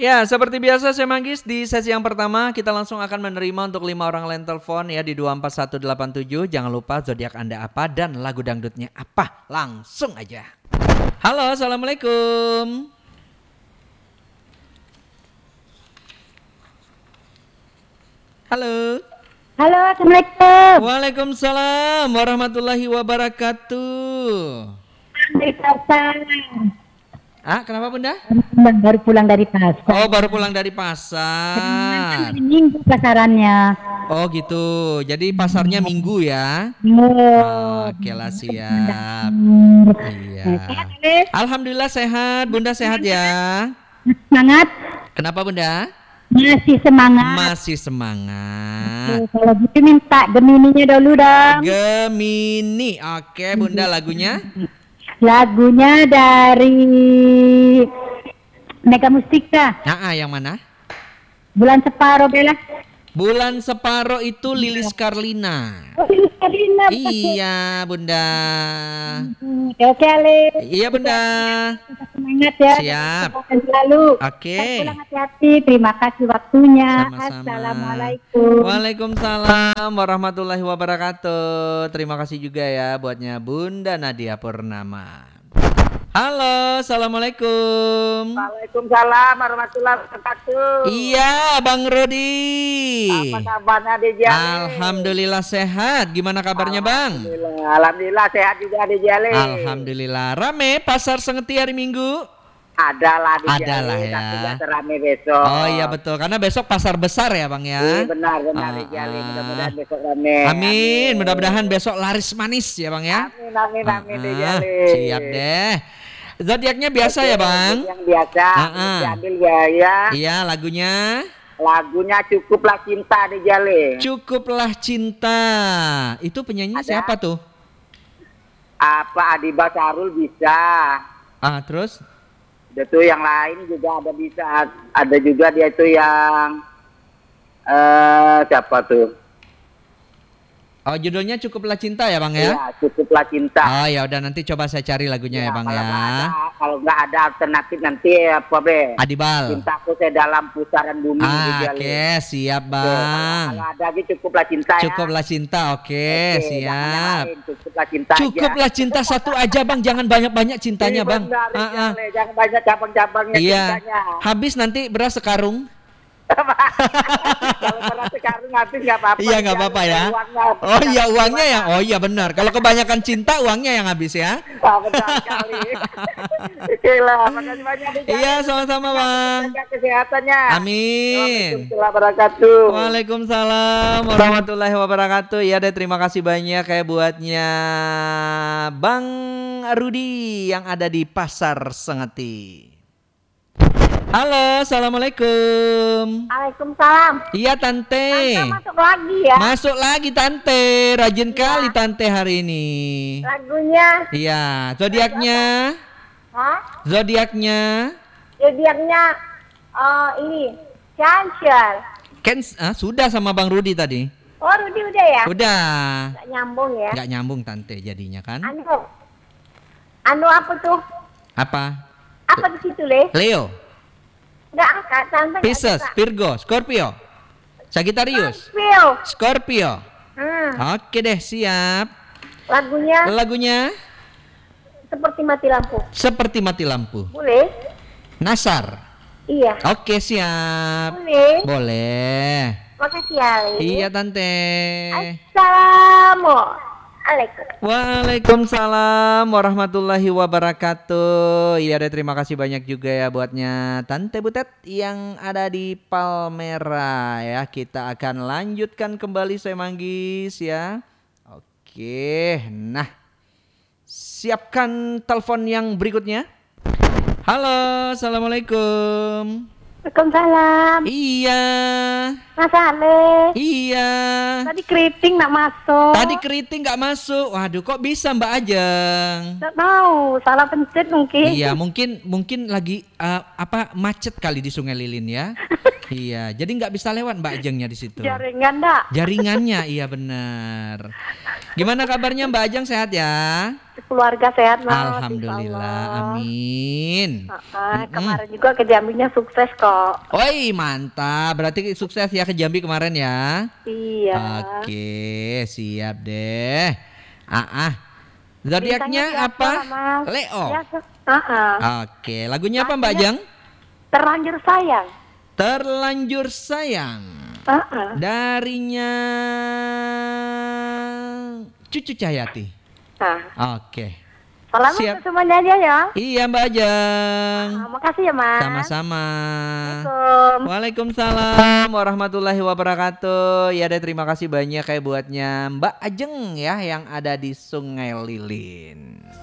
Ya, seperti biasa saya Manggis di sesi yang pertama kita langsung akan menerima untuk 5 orang line telepon ya di 24187. Jangan lupa zodiak Anda apa dan lagu dangdutnya apa. Langsung aja. Halo, Assalamualaikum. Halo. Halo, Assalamualaikum. Waalaikumsalam warahmatullahi wabarakatuh. Dari pasar. Kenapa Bunda? Baru pulang dari pasar. Oh, baru pulang dari pasar. Hari Minggu pasarannya. Oh gitu, jadi pasarnya Minggu ya? Oke lah, siap. Iya. Alhamdulillah sehat, Bunda sehat ya? Semangat. Kenapa Bunda? Masih semangat. Masih semangat. Kalau gitu minta Gemininya dulu dong. Gemini, oke Bunda lagunya? Lagunya dari Mega Mustika. Yang mana? Bulan Separuh Bella. Bulan Separuh itu Lilis Karlina. Oh, Lilis Karlina. Iya Bunda. Oke, Ale. Iya Bunda. Semangat ya. Siap. Selalu. Oke. Pulang hati-hati. Terima kasih waktunya. Sama-sama. Assalamualaikum. Waalaikumsalam warahmatullahi wabarakatuh. Terima kasih juga ya buatnya Bunda Nadia Purnama. Halo, assalamualaikum. Waalaikumsalam warahmatullahi wabarakatuh. Iya, Bang Rodi. Apa kabarnya Ade Jale? Alhamdulillah sehat. Gimana kabarnya Bang? Alhamdulillah sehat juga Ade Jale. Alhamdulillah. Rame pasar Sengeti hari Minggu? Adalah Ade Jale. Adalah ya. Tapi gak serame besok. Oh iya betul, karena besok pasar besar ya Bang ya. Iya benar Ade Jale. Mudah-mudahan besok rame. Amin. Mudah-mudahan besok laris manis ya Bang ya. Amin Ade Jale. Siap deh. Zodiaknya biasa ya Bang? Yang biasa. Diambil ya. Iya lagunya. Lagunya Cukuplah Cinta Ade Jale. Cukuplah Cinta. Itu penyanyi siapa tuh? Apa Adiba Sarul bisa. Terus? Itu yang lain juga ada bisa. Ada juga dia itu yang siapa tuh? Oh judulnya Cukuplah Cinta ya Bang ya? Iya, Cukuplah Cinta. Oh ya udah nanti coba saya cari lagunya ya Bang ya. Kalau nggak ada alternatif nanti apa be? Adibal. Cintaku sedalam pusaran bumi. Oke, siap Bang. Kalau ada lagi Cukuplah Cinta ya. Cukuplah Cinta, oke, siap. Cukuplah Cinta. Cukuplah Cinta satu aja Bang, jangan banyak-banyak cintanya Bang. Jangan banyak cabang-cabangnya cintanya. Habis nanti beras sekarung. Kalau beras sekarung habis nggak apa-apa. Iya nggak apa-apa ya. Oh iya uangnya ya. Oh iya benar. Kalau kebanyakan cinta uangnya yang habis ya. Benar sekali. Okelah, makasih banyak. Iya sama-sama Bang. Jaga kesehatannya. Amin. Waalaikumsalam warahmatullahi wabarakatuh. Ya deh terima kasih banyak kayak buatnya Bang Rudi yang ada di Pasar Sengeti. Halo, assalamualaikum. Waalaikumsalam. Iya Tante. Tante masuk lagi ya. Masuk lagi Tante. Rajin kali Tante hari ini. Lagunya. Iya. Zodiaknya. Zodiaknya ini Cancer. Sudah sama Bang Rudi tadi. Oh Rudi udah ya. Udah. Gak nyambung ya. Gak nyambung Tante jadinya kan. Anu apa tuh? Apa? Apa di situ Leo. Enggak angkat Tante. Pisces, Virgo, Scorpio, Sagittarius, Scorpio. Oke deh, siap. Lagunya Seperti Mati Lampu. Seperti Mati Lampu. Boleh? Nasar. Iya. Oke, siap. Boleh. Makasih Ali. Iya Tante. Assalamualaikum. Waalaikumsalam warahmatullahi wabarakatuh. Iya deh terima kasih banyak juga ya buatnya Tante Butet yang ada di Palmera ya. Kita akan lanjutkan kembali saya Manggis ya. Oke, nah siapkan telepon yang berikutnya. Halo, assalamualaikum. Waalaikumsalam. Iya. Mas Ale. Iya. Tadi keriting nggak masuk. Waduh, kok bisa Mbak Ajeng? Nggak tahu, salah pencet mungkin. Iya, mungkin lagi macet kali di Sungai Lilin ya. Iya, jadi nggak bisa lewat Mbak Ajengnya di situ. Jaringannya, iya benar. Gimana kabarnya Mbak Ajeng, sehat ya? keluarga sehat Mas. Alhamdulillah, amin. Kemarin juga ke Jambinya sukses kok. Oi, mantap. Berarti sukses ya ke Jambi kemarin ya. Iya. Oke, siap deh. Zodiaknya apa? Leo. Oke, lagunya apa Mbak Ajeng? Terlanjur sayang. Terlanjur sayang. Darinya Cucu Cahyati. Oke. Salam siap semuanya aja ya. Iya Mbak Ajeng. Makasih ya Mas. Sama-sama. Assalamualaikum. Waalaikumsalam warahmatullahi wabarakatuh. Ya deh, terima kasih banyak kayak buatnya Mbak Ajeng ya yang ada di Sungai Lilin.